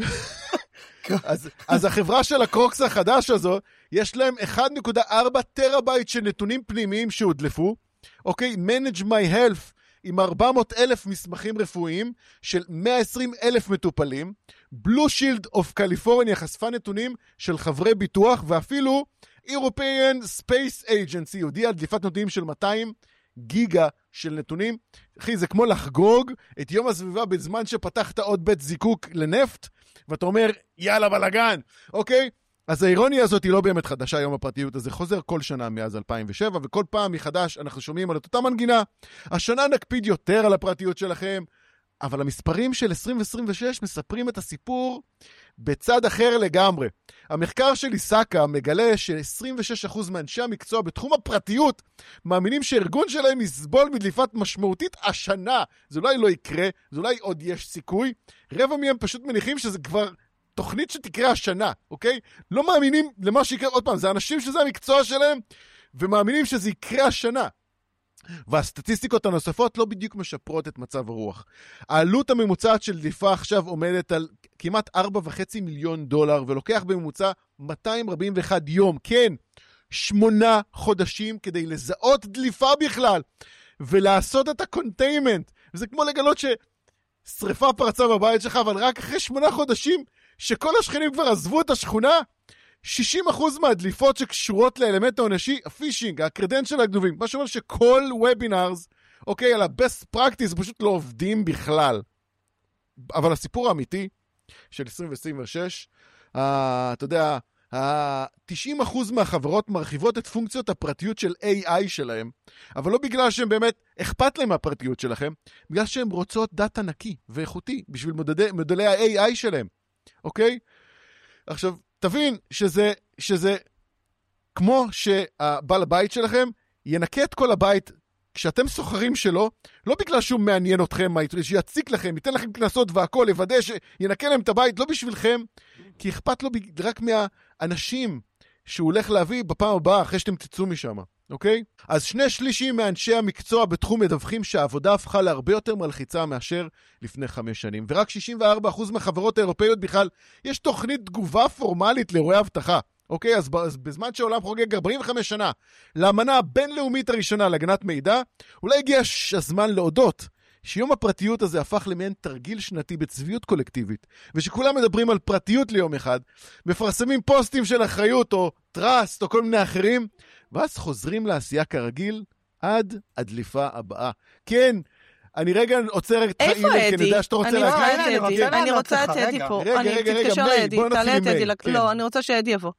אז החברה של הקרוקס החדש הזו, יש להם 1.4 טראבייט של נתונים פנימיים שהודלפו, אוקיי? Manage My Health עם 400,000 מסמכים רפואיים של 120,000 מטופלים, Blue Shield of California חשפה נתונים של חברי ביטוח, ואפילו European Space Agency הודיע על דליפת נתונים של 200 גיגה של נתונים. אחי, זה כמו לחגוג את יום הסביבה בזמן שפתחת עוד בית זיקוק לנפט, ואתה אומר, יאללה בלגן, אוקיי? אז האירוניה הזאת היא לא באמת חדשה, יום הפרטיות הזה חוזר כל שנה מאז 2007, וכל פעם מחדש אנחנו שומעים על אותה מנגינה. השנה נקפיד יותר על הפרטיות שלכם, אבל המספרים של 2026 מספרים את הסיפור בצד אחר לגמרי. המחקר של איסקה מגלה ש26% מאנשי המקצוע בתחום הפרטיות מאמינים שהארגון שלהם יסבול מדליפת משמעותית השנה. זה אולי לא יקרה, זה אולי עוד יש סיכוי. רבע מהם פשוט מניחים שזה כבר תוכנית שתקרה השנה, אוקיי? לא מאמינים למה שיקרה, עוד פעם, זה אנשים שזה המקצוע שלהם, ומאמינים שזה יקרה השנה. והסטטיסטיקות הנוספות לא בדיוק משפרות את מצב הרוח. העלות הממוצעת של דליפה עכשיו עומדת על כמעט $4.5 מיליון, ולוקח בממוצע 241 יום, כן, 8 חודשים כדי לזהות דליפה בכלל, ולעשות את הקונטיימנט. וזה כמו לגלות ששריפה פרצה בבית שלך, אבל רק אחרי 8 חודשים, שכל השכנים כבר עזבו את השכונה, 60% מהדליפות שקשורות לאלמנט העונשי, הפישינג, הקרדנשל הגנובים, מה שאומר שכל וובינארס, אוקיי, על ה-best practice, פשוט לא עובדים בכלל. אבל הסיפור האמיתי של 2026, אתה יודע, 90% מהחברות מרחיבות את פונקציות הפרטיות של AI שלהם, אבל לא בגלל שהם באמת אכפת להם מהפרטיות שלכם, בגלל שהם רוצות דאטה נקי ואיכותי, בשביל מודלי ה-AI שלהם. אוקיי? עכשיו, תבין שזה כמו שהבעל הבית שלכם ינקה את כל הבית כשאתם סוחרים שלו, לא בגלל שהוא מעניין אתכם, שיציק לכם, ייתן לכם כנסות והכל, יוודא שינקה להם את הבית, לא בשבילכם, כי אכפת לו רק מהאנשים שהוא הולך להביא בפעם הבאה, אחרי שאתם תצאו משם, אוקיי? אז 2/3 מאנשי המקצוע בתחום מדווחים שהעבודה הפכה להרבה יותר מלחיצה מאשר לפני 5 שנים, ורק 64% מהחברות האירופאיות בכלל, יש תוכנית תגובה פורמלית לאירועי אבטחה. אוקיי, אז בזמן שהעולם חוגג 45 שנה לאמנה הבינלאומית הראשונה להגנת מידע, אולי הגיע הזמן להודות שיום הפרטיות הזה הפך למעין תרגיל שנתי בצביעות קולקטיבית, ושכולם מדברים על פרטיות ליום אחד, מפרסמים פוסטים של אחריות או טראסט או כל מיני אחרים, ואז חוזרים לעשייה כרגיל עד הדליפה הבאה. כן, אני רגע עוצר את חיים, כי אני יודע שאתה רוצה להגיד. אני רוצה את אדי פה. רגע, תתקשר לאדי, תעלה את אדי. לא, אני רוצה שאדי יבוא.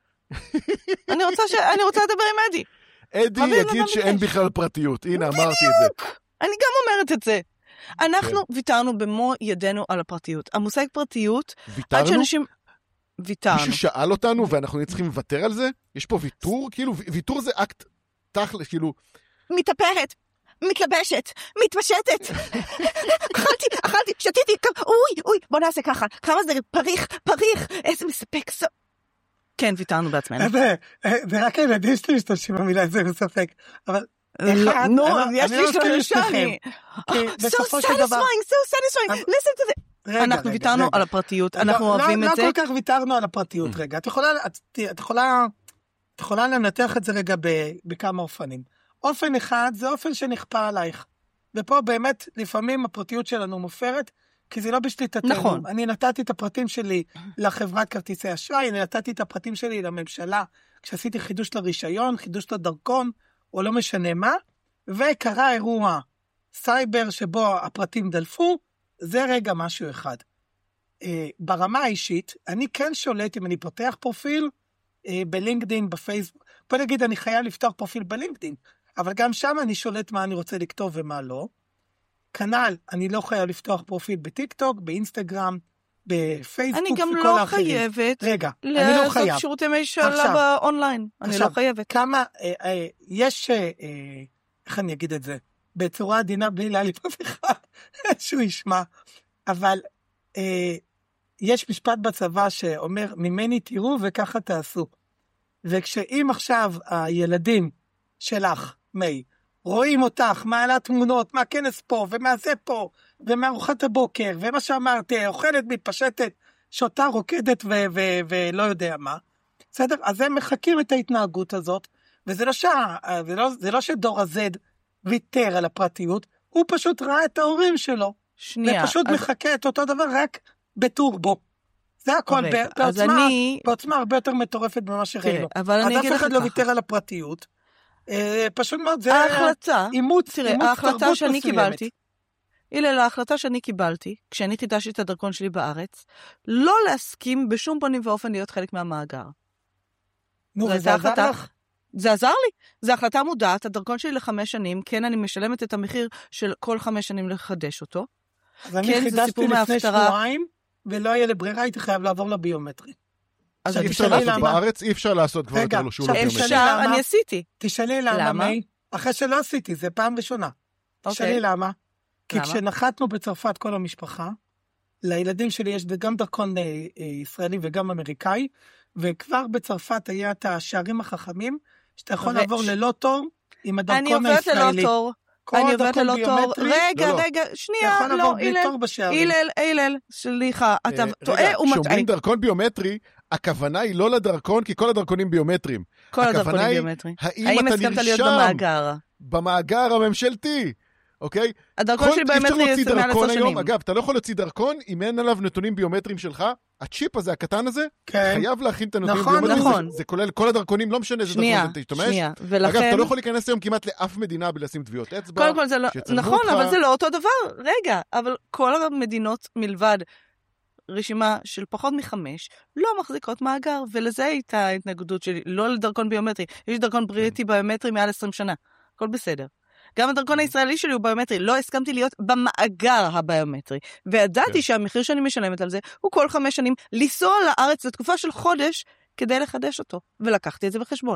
אני רוצה לדבר עם אדי. אדי יגיד שאין בכלל פרטיות. הנה, אמרתי את זה. אני גם אומרת את זה. אנחנו ויתרנו במו ידינו על הפרטיות. המושג פרטיות, עד שאנשים... ויתרנו. מישהו שאל אותנו ואנחנו צריכים לוותר על זה? יש פה ויתור? כאילו, ויתור זה אקט תכל'ס, כאילו... מתאפרת, מתלבשת, מתפשטת. אכלתי, שתיתי, אוי, בוא נעשה ככה. כמה זה פריך, איזה מספק סוף. כן, ויתרנו בעצמנו. זה רק הילדים שלי משתמשים במילה, זה מספק. אבל... נו, יש לי שלושני. So satisfying, listen to that. אנחנו ויתרנו על הפרטיות, אנחנו אוהבים את זה. לא כל כך ויתרנו על הפרטיות, רגע. את יכולה לנתח את זה רגע בכמה אופנים. אופן אחד זה אופן שנכפה עלייך. ופה באמת לפעמים הפרטיות שלנו מופרת, כי זה לא בשליטתנו. נכון. אני נתתי את הפרטים שלי לחברת כרטיסי אשראי, אני נתתי את הפרטים שלי לממשלה, כשעשיתי חידוש לרישיון, חידוש לדרכון, או לא משנה מה, וקרה אירוע סייבר שבו הפרטים דלפו, זה רגע משהו אחד. ברמה האישית, אני כן שולט אם אני פותח פרופיל בלינקדין, בפייסבוק. בוא נגיד, אני חייב לפתוח פרופיל בלינקדין, אבל גם שם אני שולט מה אני רוצה לכתוב ומה לא. כנ"ל, אני לא חייב לפתוח פרופיל בטיק טוק, באינסטגרם, בפייסבוק וכל האחרים. אני גם לא חייבת. רגע, אני לא חייב. לעשות שירותי ממשלה באונליין. אני לא חייבת. כמה, יש, איך אני אגיד את זה? בצורה עדינה בלי להעליב אף אחד, שהוא ישמע. אבל יש משפט בצבא שאומר, ממני תראו וככה תעשו. וכשאם עכשיו הילדים שלך, מי, רואים אותך, מעלה תמונות, מהכנס פה, ומה זה פה, ומארוחת הבוקר, ומה שאמרת, אוכלת, מתפשטת, שותה, רוקדת, ולא יודע מה. בסדר? אז הם מחכים את ההתנהגות הזאת, וזה לא שדור הזד ויתר על הפרטיות, הוא פשוט ראה את ההורים שלו, ופשוט מחכה את אותו דבר רק בטורבו. זה הכל, בעוצמה הרבה יותר מטורפת ממה שראינו. אז אף אחד לא ויתר על הפרטיות, פשוט מאוד, זה אימוץ תרבות מסוימת. ההחלטה שאני קיבלתי, כשאני חידשתי את הדרכון שלי בארץ, לא להסכים בשום פנים ואופן להיות חלק מהמאגר. נו, וזה עזר לך? זה עזר לי. זו החלטה מודעת, הדרכון שלי ל5 שנים, כן, אני משלמת את המחיר של כל 5 שנים לחדש אותו. אז אני חידשתי לפני שבועיים, ולא היה לברירה, הייתי חייב לעבור לביומטרי. אז אי אפשר לעשות בארץ, אי אפשר לעשות כבר יותר שהוא לא ביומטרי. אפשר, אני עשיתי. תשאלי למה, אחרי שלא עשיתי, זה פעם ראשונה. תשאלי למה. כי כשנחתנו בצרפת כל המשפחה, לילדים שלי יש גם דרכון ישראלי וגם אמריקאי, וכבר בצרפת היה את השערים החכמים, שאתה יכול לעבור ללא תור עם הדרכון הישראלי. אני עוברת ללא תור. רגע, שנייה, לא, אילל, סליחה, אתה טועה ומטעה. כשאומרים דרכון ביומטרי, הכוונה היא לא לדרכון, כי כל הדרכונים ביומטריים. כל הדרכונים ביומטריים. האם אתה נרשם במאגר הממשלתי? אוקיי? הדרכון שלי ביומטרי יהיה מעל 10 שנים. אגב, אתה לא יכול להוציא דרכון אם אין עליו נתונים ביומטריים שלך. הצ'יפ הזה, הקטן הזה, חייב להכין את הנתונים ביומטריים. נכון. זה כולל כל הדרכונים, לא משנה איזה דרכון אתה תשתמש. אגב, אתה לא יכול להיכנס היום כמעט לאף מדינה בלי לשים טביעות אצבע. קודם כל זה לא, נכון, אבל זה לא אותו דבר. רגע, אבל כל המדינות מלבד רשימה של פחות מ5 לא מחזיקות מאגר, ולזה הייתה ההתנגדות שלי, לא לדרכון ביומטרי. יש דרכון בריטי ביומטרי מעל 20 שנה. הכל בסדר. גם הדרכון הישראלי שלי הוא ביומטרי, לא הסכמתי להיות במאגר הביומטרי, וידעתי שהמחיר שאני משלמת על זה, הוא כל 5 שנים לנסוע לארץ לתקופה של חודש, כדי לחדש אותו, ולקחתי את זה בחשבון.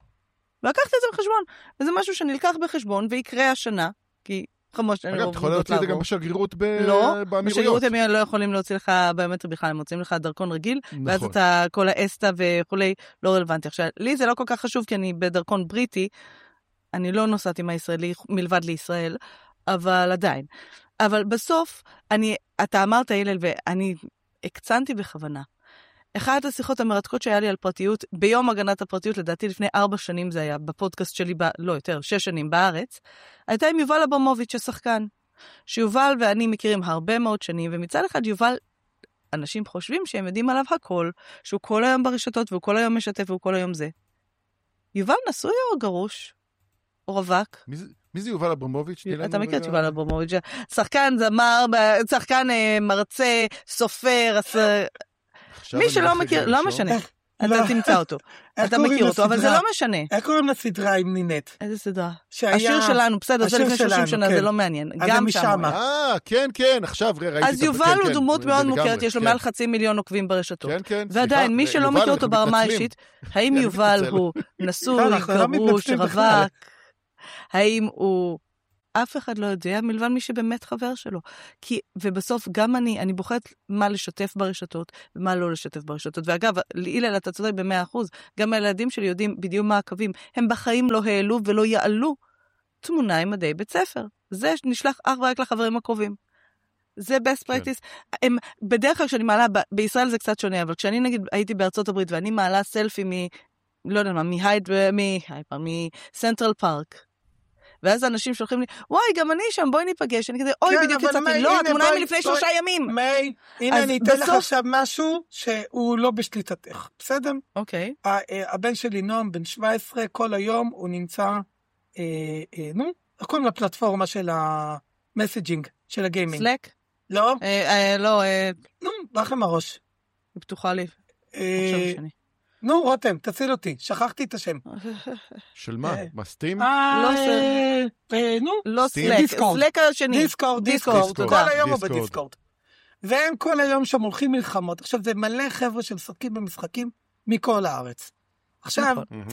וזה משהו שנלקח בחשבון, ויקרה השנה, כי 5 שנים אגב, אתה יכול להוציא את זה גם בשגרירות באמירויות. לא, בשגרירות הם לא יכולים להוציא לך ביומטרי בכלל, הם מוצאים לך דרכון רגיל, ואז אתה כל האסטה וכולי לא רלוונטי. עכשיו, לי זה לא כל כך חשוב, כי אני בדרכון בריטי, אני לא נוסעת עם הישראלי מלבד לישראל, אבל עדיין. אבל בסוף, אתה אמרת, הלל, ואני הקצנתי בכוונה. אחת השיחות המרתקות שהיה לי על פרטיות, ביום הגנת הפרטיות, לדעתי לפני 4 שנים זה היה, בפודקאסט שלי, לא יותר, 6 שנים בארץ, הייתה עם יובל אברמוביץ' השחקן. שיובל ואני מכירים הרבה מאוד שנים, ומצד אחד יובל, אנשים חושבים שהם יודעים עליו הכל, שהוא כל היום ברשתות, והוא כל היום משתף, והוא כל היום זה. יובל נשוי או גרוש? או רווק? מי זה יובל אברמוביץ'? אתה מכיר את יובל אברמוביץ', שחקן זמר, שחקן מרצה, סופר, מי שלא מכיר, לא משנה, אתה תמצא אותו, אתה מכיר אותו, אבל זה לא משנה. איך קוראים לסדרה עם נינט? איזה סדרה? השיר שלנו, בסדר, זה לפני 30 שנה, זה לא מעניין, גם שם. כן, עכשיו ראיתי. אז יובל הוא דמות מאוד מוכרת, יש לו מעל 500,000 עוקבים ברשתות. ועדיין, מי שלא מכיר אותו ברמה האישית, האם יובל הוא נשוי, גרוש, רווק? האם הוא... אף אחד לא יודע, מלבד מי שבאמת חבר שלו. ובסוף גם אני בוחרת מה לשתף ברשתות, ומה לא לשתף ברשתות. ואגב, אילל, אתה צודק ב100%, גם הילדים שלי יודעים בדיוק מה הקווים. הם בחיים לא העלו ולא יעלו תמונה עם מדי בית ספר. זה נשלח אך ורק לחברים הקרובים. זה best practice. בדרך כלל כשאני מעלה, בישראל זה קצת שונה, אבל כשאני נגיד הייתי בארצות הברית, ואני מעלה סלפי לא יודע מה, מסנטרל פארק, ואז אנשים שולחים לי, וואי, גם אני שם, בואי ניפגש. אני כזה, אוי, בדיוק יצאתי, לא, התמונה היא מלפני 3 ימים. מי, הנה אני אתן לך עכשיו משהו שהוא לא בשליטתך, בסדר? אוקיי. הבן שלי נועם, בן 17, כל היום הוא נמצא, קוראים לפלטפורמה של המסג'ינג, של הגיימינג. סלק? לא? לא. לכם הראש. היא פתוחה לי. נו, רותם, תציל אותי, שכחתי את השם. של מה? מה, סטים? לא סלק, סלק השני. דיסקורד, כל היום הוא בדיסקורד. והם כל היום שם הולכים מלחמות. עכשיו, זה מלא חבר'ה שמשחקים במשחקים מכל הארץ. עכשיו,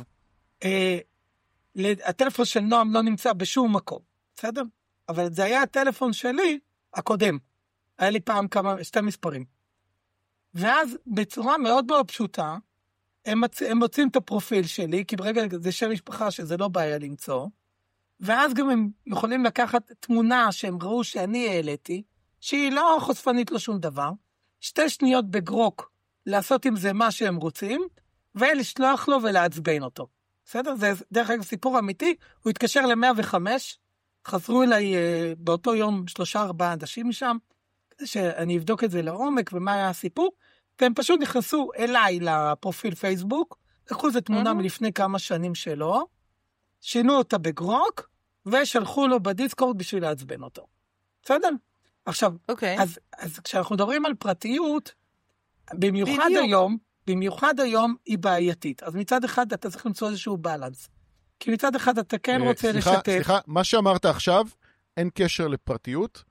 הטלפון של נועם לא נמצא בשום מקום, בסדר? אבל זה היה הטלפון שלי הקודם. היה לי פעם 2 מספרים. ואז בצורה מאוד מאוד פשוטה, הם מוצאים את הפרופיל שלי, כי ברגע זה שם משפחה שזה לא בעיה למצוא, ואז גם הם יכולים לקחת תמונה שהם ראו שאני העליתי, שהיא לא חושפנית לו שום דבר, 2 שניות בגרוק לעשות עם זה מה שהם רוצים, ולשלוח לו ולעצבן אותו. בסדר? זה דרך אגב סיפור אמיתי, הוא התקשר ל-105, חזרו אליי באותו יום 3-4 אנשים משם, כדי שאני אבדוק את זה לעומק ומה היה הסיפור, והם פשוט נכנסו אליי לפרופיל פייסבוק, לקחו איזו תמונה מלפני כמה שנים שלו, שינו אותה בגרוק, ושלחו לו בדיסקורד בשביל לעצבן אותו. בסדר? עכשיו, אז כשאנחנו מדברים על פרטיות, במיוחד היום היא בעייתית. אז מצד אחד אתה צריך למצוא איזשהו בלנס. כי מצד אחד אתה כן רוצה לשתף. סליחה, מה שאמרת עכשיו, אין קשר לפרטיות,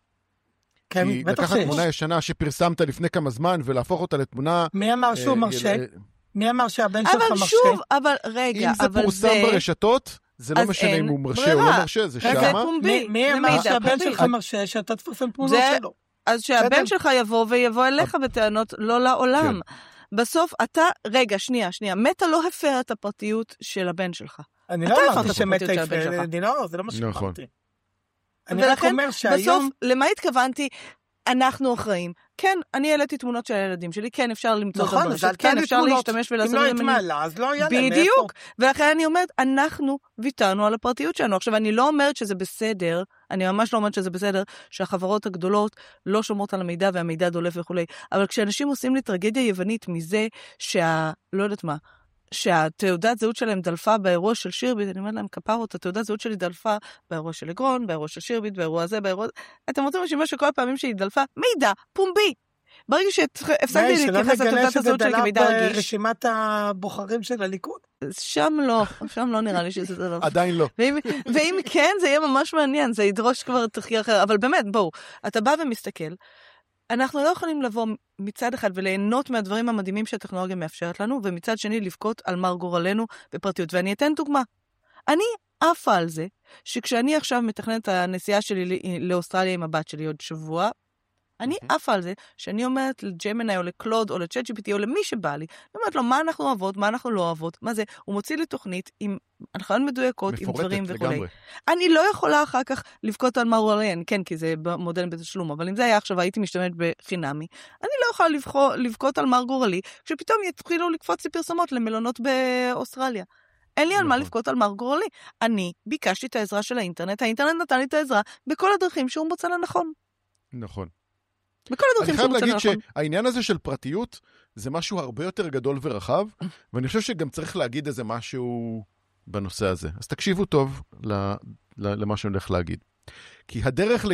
כי לקחת תמונה ישנה שפרסמת לפני כמה זמן, ולהפוך אותה לתמונה... מי אמר שהוא מרשה? מי אמר שהבן שלך מרשה? אבל שוב, אבל רגע, אם זה פורסם ברשתות, זה לא משנה אם הוא מרשה או לא מרשה, זה שמה. מי אמר שהבן שלך מרשה שאתה תפרסם תמונות שלו? אז שהבן שלך ויבוא אליך בטענות, לא לעולם. בסוף אתה, רגע, שנייה, מטה לא הפר את הפרטיות של הבן שלך. אני לא אמרתי שמטה הפר, זה לא מה שאמרתי. ולכן, בסוף, למה התכוונתי? אנחנו אחראים. כן, אני העליתי תמונות של הילדים שלי, כן, אפשר למצוא אותם ברשת, כן, אפשר להשתמש ולעשות... אם לא התמעלה, אז לא היה להם איפה. בדיוק, ולכן אני אומרת, אנחנו ויתרנו על הפרטיות שלנו. עכשיו, אני לא אומרת שזה בסדר, אני ממש לא אומרת שזה בסדר, שהחברות הגדולות לא שומרות על המידע והמידע דולף וכו'. אבל כשאנשים עושים לי טרגדיה יוונית מזה לא יודעת מה, שהתעודת זהות שלהם דלפה באירוע של שירביט, אני אומרת להם, כפרות, התעודת זהות שלי דלפה באירוע של אגרון, באירוע של שירביט, באירוע הזה, אתם רוצים לשימוש שכל הפעמים שהיא דלפה, מידע, פומבי. ברגע שהפסקתי להתייחס לתעודת הזהות שלי כמידע רגיש. שלא רשימת הבוחרים של הליכוד? שם לא נראה לי שזה דלפה. עדיין לא. ואם כן, זה יהיה ממש מעניין, זה ידרוש כבר תחקיר אחר, אבל באמת, בואו, אתה בא ומסתכל, אנחנו לא יכולים לבוא מצד אחד וליהנות מהדברים המדהימים שהטכנולוגיה מאפשרת לנו, ומצד שני לבכות על מר גורלנו בפרטיות. ואני אתן דוגמה. אני עפה על זה, שכשאני עכשיו מתכננת את הנסיעה שלי לאוסטרליה עם הבת שלי עוד שבוע, אני עפה על זה שאני אומרת לג'מיני או לקלוד או לצ'אט GPT או למי שבא לי, אני אומרת לו מה אנחנו אוהבות, מה אנחנו לא אוהבות, מה זה, הוא מוציא לי תוכנית עם הנחיות מדויקות, עם דברים וכו'. אני לא יכולה אחר כך לבכות על מר גורלנו, כן, כי זה מודל בתשלום, אבל אם זה היה עכשיו הייתי משתמשת בחינמי, אני לא יכולה לבכות על מר גורלי, כשפתאום יתחילו לקפוץ לי פרסומות למלונות באוסטרליה. אין לי על מה לבכות על מר גורלי. אני ביקשתי את העזרה של האינטרנט נתן לי את העזרה בכל הדרכים שהוא מוצא לנכון. נכון. אני חייב להגיד שהעניין הזה של פרטיות זה משהו הרבה יותר גדול ורחב, ואני חושב שגם צריך להגיד איזה משהו בנושא הזה. אז תקשיבו טוב למה שאני הולך להגיד. כי הדרך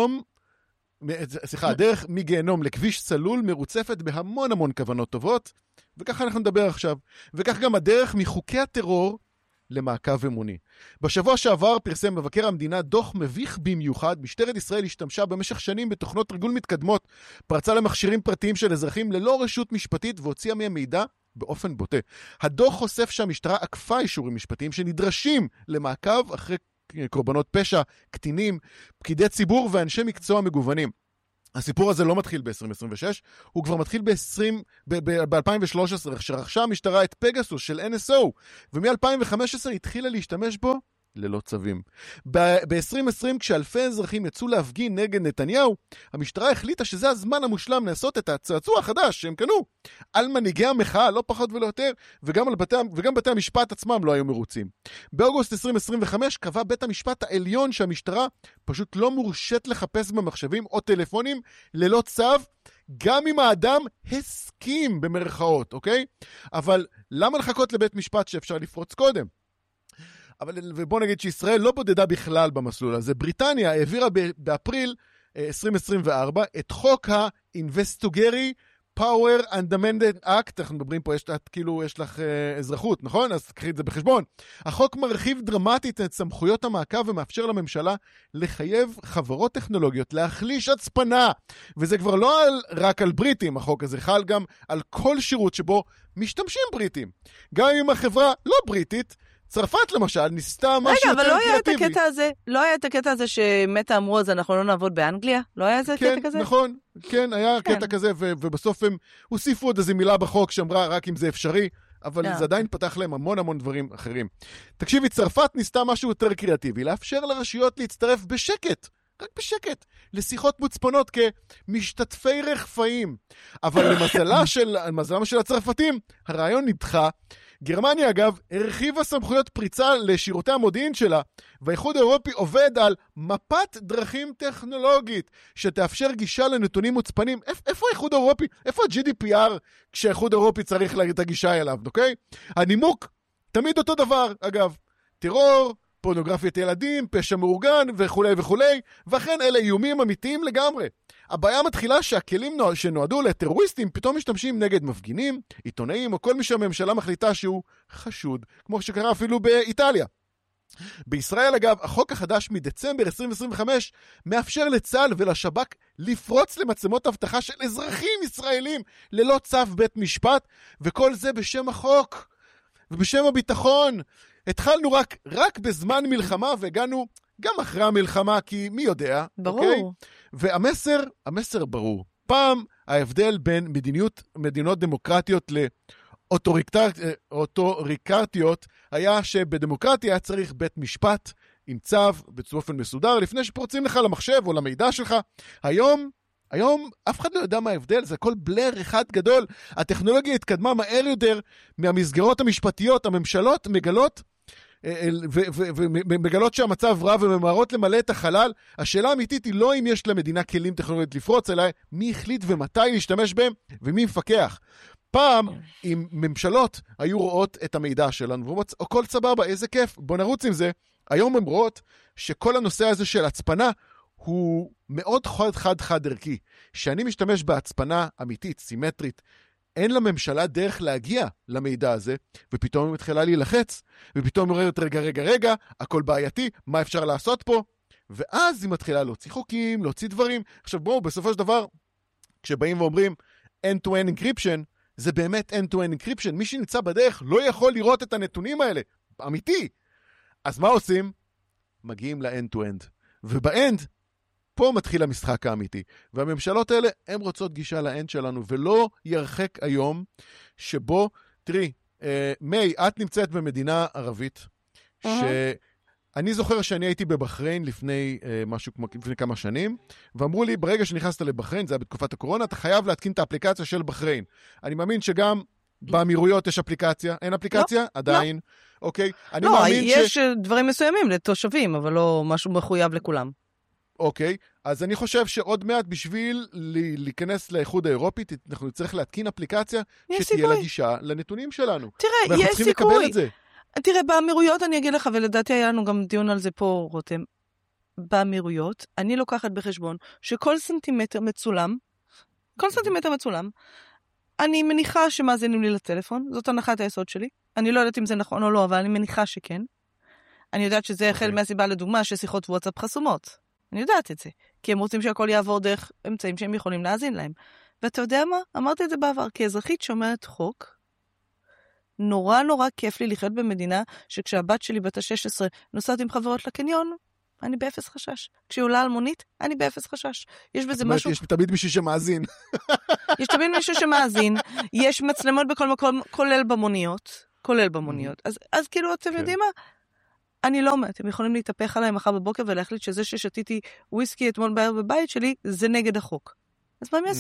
הדרך מגיהנום לכביש צלול מרוצפת בהמון המון כוונות טובות, וככה אנחנו נדבר עכשיו. וכך גם הדרך מחוקי הטרור למעקב אמוני. בשבוע שעבר פרסם מבקר המדינה דוח מביך במיוחד. משטרת ישראל השתמשה במשך שנים בתוכנות ריגול מתקדמות, פרצה למכשירים פרטיים של אזרחים ללא רשות משפטית והוציאה מהם מידע באופן בוטה. הדוח חושף שהמשטרה עקפה אישורים משפטיים שנדרשים למעקב אחרי קורבנות פשע, קטינים, פקידי ציבור ואנשי מקצוע מגוונים. הסיפור הזה לא מתחיל ב-2026, הוא כבר מתחיל ב-2013, כשרכשה המשטרה את פגסוס של NSO, ומ-2015 התחילה להשתמש בו ללא צווים. ב-2020, כשאלפי אזרחים יצאו להפגין נגד נתניהו, המשטרה החליטה שזה הזמן המושלם לעשות את הצעצוע החדש שהם קנו. על מנהיגי המחאה, לא פחות ולא יותר, וגם בתי המשפט עצמם לא היו מרוצים. באוגוסט 2025 קבע בית המשפט העליון שהמשטרה פשוט לא מורשת לחפש במחשבים או טלפונים ללא צו, גם אם האדם הסכים במרכאות, אוקיי? אבל למה לחכות לבית משפט שאפשר לפרוץ קודם? ובוא נגיד שישראל לא בודדה בכלל במסלול הזה. בריטניה העבירה באפריל 2024 את חוק ה-Investigatory Power and Amendment Act, אנחנו מדברים פה, יש לך אזרחות, נכון? אז תקחי את זה בחשבון. החוק מרחיב דרמטית את סמכויות המעקב ומאפשר לממשלה לחייב חברות טכנולוגיות להחליש הצפנה. וזה כבר לא רק על בריטים, החוק הזה חל גם על כל שירות שבו משתמשים בריטים. גם אם החברה לא בריטית, צרפת למשל, ניסתה משהו יותר קריאטיבי. רגע, אבל לא היה את הקטע הזה שמתה אמרו, אז אנחנו לא נעבוד באנגליה? לא היה איזה קטע כזה? כן, נכון. כן, היה קטע כזה, ובסוף הם הוסיפו עוד איזו מילה בחוק שאמרה רק אם זה אפשרי, אבל זה עדיין פתח להם המון דברים אחרים. תקשיבי, צרפת ניסתה משהו יותר קריאטיבי, לאפשר לרשויות להצטרף בשקט, רק בשקט, לשיחות מוצפנות כמשתתפי רחפאים. אבל למזלם של הצרפתים, הרעיון נדחה. גרמניה, אגב, הרחיבה סמכויות פריצה לשירותי המודיעין שלה, והאיחוד האירופי עובד על מפת דרכים טכנולוגית, שתאפשר גישה לנתונים מוצפנים. איפה האיחוד האירופי? איפה ה-GDPR כשהאיחוד האירופי צריך להגיד את הגישה אליו, אוקיי? הנימוק, תמיד אותו דבר, אגב. טרור, פורנוגרפיית ילדים, פשע מאורגן וכו' וכו', ואכן אלה איומים אמיתיים לגמרי. הבעיה מתחילה שהכלים שנועדו לטרוריסטים פתאום משתמשים נגד מפגינים, עיתונאים או כל מי שהממשלה מחליטה שהוא חשוד, כמו שקרה אפילו באיטליה. בישראל, אגב, החוק החדש מדצמבר 2025 מאפשר לצה"ל ולשב"כ לפרוץ למצלמות אבטחה של אזרחים ישראלים ללא צו בית משפט, וכל זה בשם החוק ובשם הביטחון. התחלנו רק בזמן מלחמה והגענו גם אחרי המלחמה, כי מי יודע? ברור. אוקיי? והמסר ברור. פעם ההבדל בין מדינות דמוקרטיות לאוטוריקרטיות היה שבדמוקרטיה צריך בית משפט עם צו באופן מסודר, לפני שפורצים לך למחשב או למידע שלך. היום אף אחד לא יודע מה ההבדל, זה הכל בלר אחד גדול. הטכנולוגיה התקדמה מהר יותר מהמסגרות המשפטיות, הממשלות מגלות שהמצב רע וממהרות למלא את החלל. השאלה האמיתית היא לא אם יש למדינה כלים טכנולוגית לפרוץ, אלא מי החליט ומתי להשתמש בהם ומי מפקח. פעם, אם ממשלות היו רואות את המידע שלנו, ואומרות, הכל סבבה, איזה כיף, בוא נרוץ עם זה. היום הן רואות שכל הנושא הזה של הצפנה הוא מאוד חד ערכי. שאני משתמש בהצפנה אמיתית, סימטרית, אין לממשלה דרך להגיע למידע הזה, ופתאום היא מתחילה להילחץ, ופתאום היא אומרת, רגע, הכל בעייתי, מה אפשר לעשות פה? ואז היא מתחילה להוציא חוקים, להוציא דברים. עכשיו בואו, בסופו של דבר, כשבאים ואומרים end-to-end encryption, זה באמת end-to-end encryption. מי שנמצא בדרך לא יכול לראות את הנתונים האלה. אמיתי. אז מה עושים? מגיעים ל-end-to-end. וב-end, פה מתחיל המשחק האמיתי. והממשלות האלה, הן רוצות גישה ל-end שלנו, ולא ירחק היום שבו, תראי, מי, את נמצאת במדינה ערבית, שאני זוכר שאני הייתי בבחריין לפני כמה שנים, ואמרו לי, ברגע שנכנסת לבחריין, זה היה בתקופת הקורונה, אתה חייב להתקין את האפליקציה של בחריין. אני מאמין שגם באמירויות יש אפליקציה. אין אפליקציה? עדיין. אוקיי. לא, יש דברים מסוימים לתושבים, אבל לא משהו מחויב לכולם. אוקיי, אז אני חושב שעוד מעט בשביל להיכנס לאיחוד האירופית, אנחנו נצטרך להתקין אפליקציה שתהיה לה גישה לנתונים שלנו. תראה, יש סיכוי. תראה, באמירויות אני אגיד לך, ולדעתי היה לנו גם דיון על זה פה, רותם. באמירויות, אני לוקחת בחשבון שכל סנטימטר מצולם, אני מניחה שמאזינים לי לטלפון, זאת הנחת היסוד שלי. אני לא יודעת אם זה נכון או לא, אבל אני מניחה שכן. אני יודעת שזה החל מהסיבה לדוגמה ששיחות וואטסאפ חסומות. אני יודעת את זה, כי הם רוצים שהכל יעבור דרך אמצעים שהם יכולים להאזין להם. ואתה יודע מה? אמרתי את זה בעבר, כאזרחית שומרת חוק, נורא כיף לי לחיות במדינה שכשהבת שלי בת ה-16 נוסעת עם חברות לקניון, אני באפס חשש. כשהיא עולה על מונית, אני באפס חשש. יש בזה משהו... יש תמיד מישהו שמאזין. יש מצלמות בכל מקום, כולל במוניות. אז כאילו, אתם יודעים מה? אני לא אומרת, הם יכולים להתהפך עליי מחר בבוקר ולהחליט שזה ששתיתי וויסקי אתמול בערב בבית שלי, זה נגד החוק. אז מה הם יעשו?